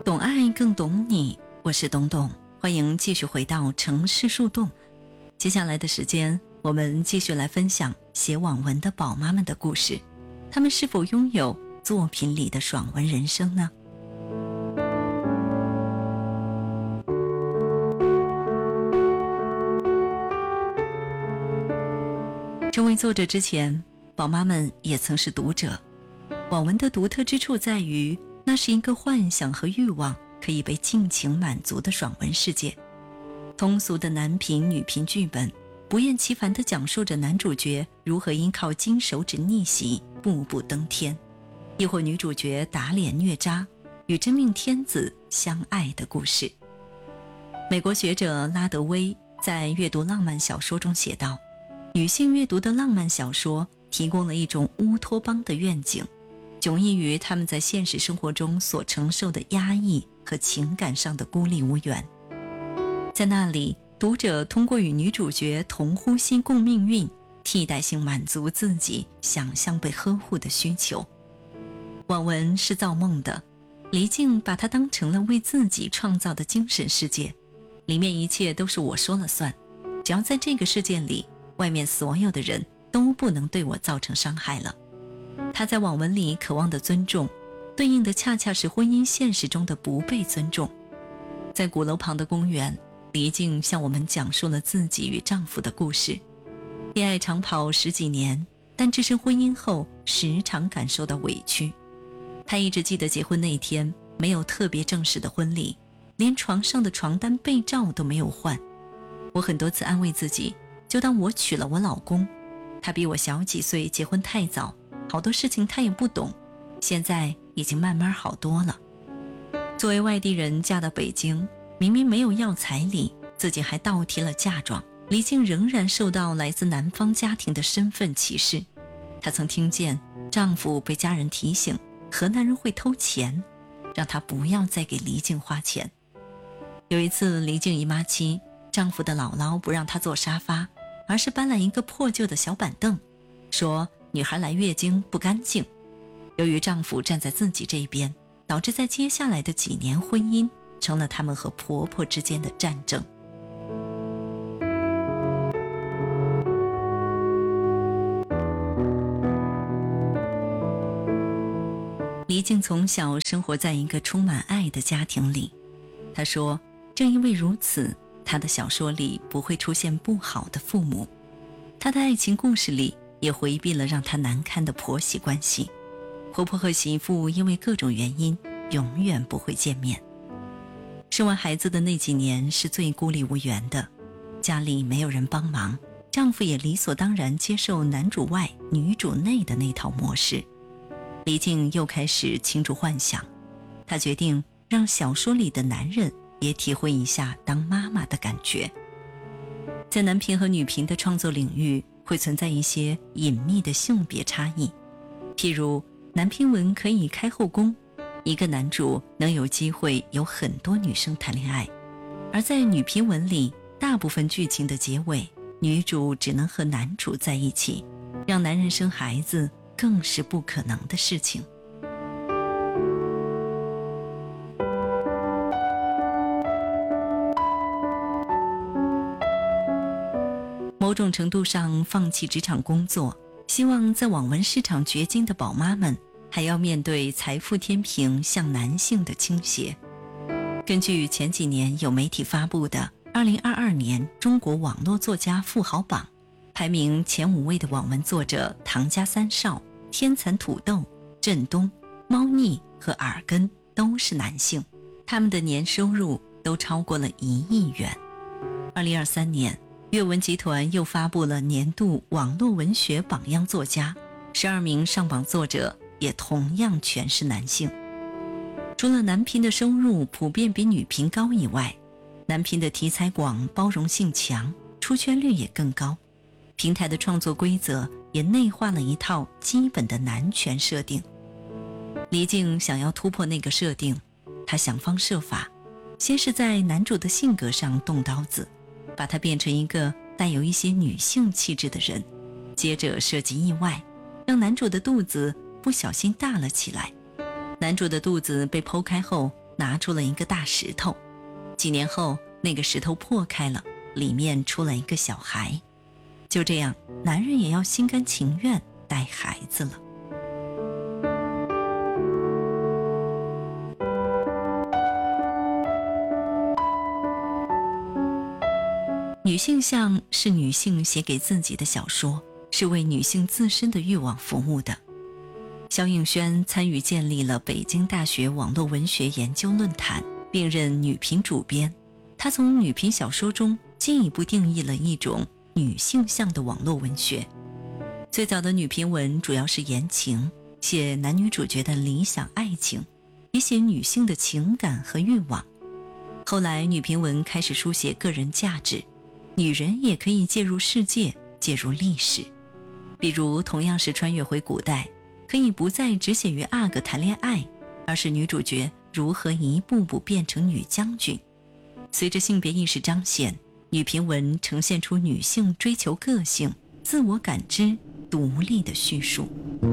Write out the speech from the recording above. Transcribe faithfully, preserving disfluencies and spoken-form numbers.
懂爱更懂你，我是董董，欢迎继续回到城市树洞。接下来的时间，我们继续来分享写网文的宝妈们的故事，她们是否拥有作品里的爽文人生呢？成为作者之前，宝妈们也曾是读者。网文的独特之处在于，那是一个幻想和欲望可以被尽情满足的爽文世界。通俗的男频女频剧本，不厌其烦地讲述着男主角如何依靠金手指逆袭步步登天，亦或女主角打脸虐渣与真命天子相爱的故事。美国学者拉德威在阅读浪漫小说中写道，女性阅读的浪漫小说提供了一种乌托邦的愿景，迥异于他们在现实生活中所承受的压抑和情感上的孤立无援。在那里，读者通过与女主角同呼吸共命运，替代性满足自己想象被呵护的需求。网文是造梦的，黎静把它当成了为自己创造的精神世界，里面一切都是我说了算，只要在这个世界里，外面所有的人都不能对我造成伤害了。他在网文里渴望的尊重，对应的恰恰是婚姻现实中的不被尊重。在鼓楼旁的公园，黎静向我们讲述了自己与丈夫的故事。恋爱长跑十几年，但置身婚姻后时常感受到委屈。她一直记得结婚那天，没有特别正式的婚礼，连床上的床单被罩都没有换。我很多次安慰自己，就当我娶了我老公，他比我小几岁，结婚太早，好多事情他也不懂，现在已经慢慢好多了。作为外地人嫁到北京，明明没有要彩礼，自己还倒贴了嫁妆，黎静仍然受到来自南方家庭的身份歧视。她曾听见丈夫被家人提醒河南人会偷钱，让她不要再给黎静花钱。有一次黎静姨妈期，丈夫的姥姥不让她坐沙发，而是搬来一个破旧的小板凳，说女孩来月经不干净。由于丈夫站在自己这一边，导致在接下来的几年婚姻成了他们和婆婆之间的战争。黎静从小生活在一个充满爱的家庭里，她说，正因为如此，她的小说里不会出现不好的父母，她的爱情故事里也回避了让她难堪的婆媳关系。婆婆和媳妇因为各种原因永远不会见面。生完孩子的那几年是最孤立无援的，家里没有人帮忙，丈夫也理所当然接受男主外女主内的那套模式。黎静又开始倾注幻想，她决定让小说里的男人也体会一下当妈妈的感觉。在男频和女频的创作领域，会存在一些隐秘的性别差异，譬如男频文可以开后宫，一个男主能有机会有很多女生谈恋爱，而在女频文里，大部分剧情的结尾，女主只能和男主在一起，让男人生孩子更是不可能的事情。某种程度上放弃职场工作，希望在网文市场掘金的宝妈们还要面对财富天平向男性的倾斜。根据前几年有媒体发布的二零二二年中国网络作家富豪榜，排名前五位的网文作者唐家三少、天蚕土豆、振东、猫腻和耳根都是男性，他们的年收入都超过了一亿元。二零二三年阅文集团又发布了年度网络文学榜样作家，十二名上榜作者也同样全是男性。除了男频的收入普遍比女频高以外，男频的题材广，包容性强，出圈率也更高。平台的创作规则也内化了一套基本的男权设定。黎静想要突破那个设定，她想方设法，先是在男主的性格上动刀子，把他变成一个带有一些女性气质的人，接着设计意外，让男主的肚子不小心大了起来。男主的肚子被剖开后， 拿出了一个大石头。几年后，那个石头破开了，里面出来一个小孩。就这样，男人也要心甘情愿带孩子了。女性像是女性写给自己的小说，是为女性自身的欲望服务的。萧映轩参与建立了北京大学网络文学研究论坛，并任女频主编。她从女频小说中进一步定义了一种女性向的网络文学。最早的女频文主要是言情，写男女主角的理想爱情，也写女性的情感和欲望。后来女频文开始书写个人价值，女人也可以介入世界，介入历史。比如同样是穿越回古代，可以不再只写于阿哥谈恋爱，而是女主角如何一步步变成女将军。随着性别意识彰显，女频文呈现出女性追求个性、自我感知、独立的叙述。